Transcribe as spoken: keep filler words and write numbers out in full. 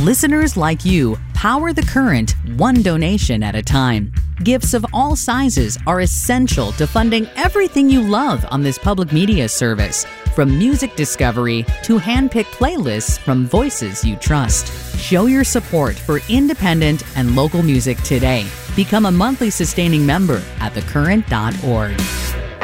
Listeners like you power The Current one donation at a time. Gifts of all sizes are essential to funding everything you love on this public media service, from music discovery to hand-picked playlists from voices you trust. Show your support for independent and local music today. Become a monthly sustaining member at the current dot org.